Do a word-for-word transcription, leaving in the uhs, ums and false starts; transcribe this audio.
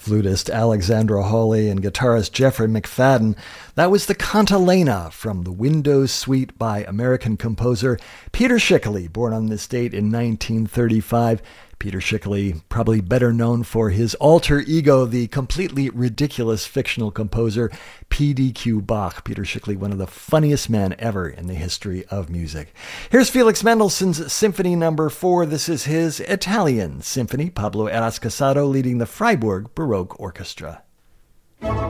Flutist Alexandra Hawley and guitarist Jeffrey McFadden. That was the Cantilena from the Windows Suite by American composer Peter Schickele, born on this date in nineteen thirty-five. Peter Schickele, probably better known for his alter ego, the completely ridiculous fictional composer P D Q Bach. Peter Schickele, one of the funniest men ever in the history of music. Here's Felix Mendelssohn's Symphony Number four. This is his Italian Symphony. Pablo Eras Casado leading the Freiburg Baroque Orchestra.